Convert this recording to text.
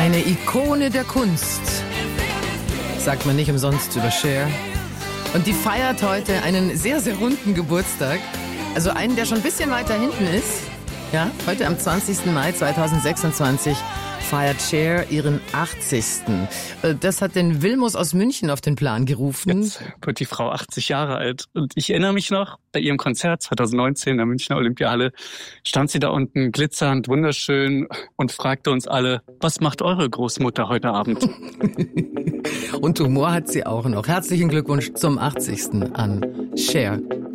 Eine Ikone der Kunst, sagt man nicht umsonst über Cher. Und die feiert heute einen sehr, sehr runden Geburtstag. Also einen, der schon ein bisschen weiter hinten ist. Ja, heute am 20. Mai 2026 feiert Cher ihren 80. Das hat den Wilmus aus München auf den Plan gerufen. Jetzt wird die Frau 80 Jahre alt. Und ich erinnere mich noch, bei ihrem Konzert 2019 in der Münchner Olympiahalle stand sie da unten glitzernd, wunderschön und fragte uns alle, was macht eure Großmutter heute Abend? Und Humor hat sie auch noch. Herzlichen Glückwunsch zum 80. an Cher.